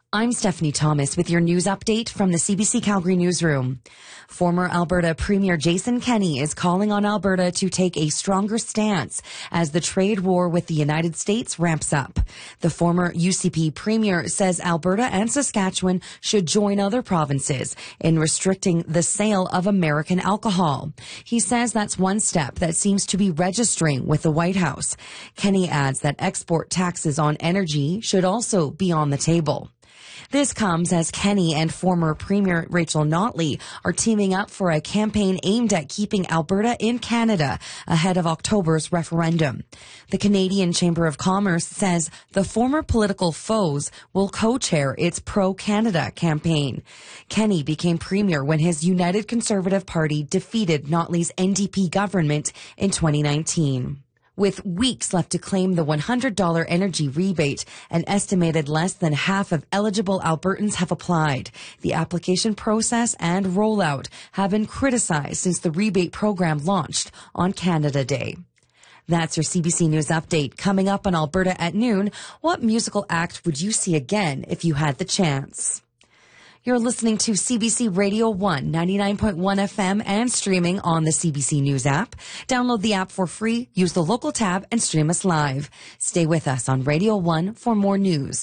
I'm Stephanie Thomas with your news update from the CBC Calgary newsroom. Former Alberta Premier Jason Kenney is calling on Alberta to take a stronger stance as the trade war with the United States ramps up. The former UCP Premier says Alberta and Saskatchewan should join other provinces in restricting the sale of American alcohol. He says that's one step that seems to be registering with the White House. Kenney adds that export taxes on energy should also be on the table. This comes as Kenney and former Premier Rachel Notley are teaming up for a campaign aimed at keeping Alberta in Canada ahead of October's referendum. The Canadian Chamber of Commerce says the former political foes will co-chair its pro-Canada campaign. Kenney became Premier when his United Conservative Party defeated Notley's NDP government in 2019. With weeks left to claim the $100 energy rebate, an estimated less than half of eligible Albertans have applied. The application process and rollout have been criticized since the rebate program launched on Canada Day. That's your CBC News update. Coming up on Alberta at noon, what musical act would you see again if you had the chance? You're listening to CBC Radio 1, 99.1 FM and streaming on the CBC News app. Download the app for free, use the local tab, and stream us live. Stay with us on Radio 1 for more news.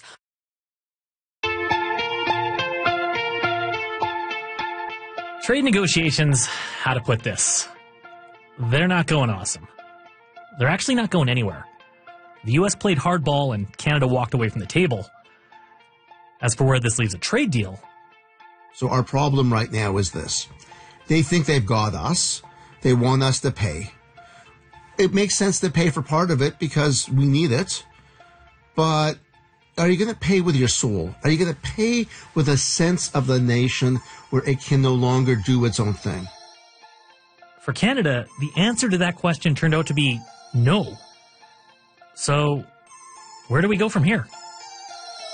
Trade negotiations, how to put this? They're not going awesome. They're actually not going anywhere. The U.S. played hardball and Canada walked away from the table. As for where this leaves a trade deal... So our problem right now is this. They think they've got us. They want us to pay. It makes sense to pay for part of it because we need it. But are you going to pay with your soul? Are you going to pay with a sense of the nation where it can no longer do its own thing? For Canada, the answer to that question turned out to be no. So, where do we go from here?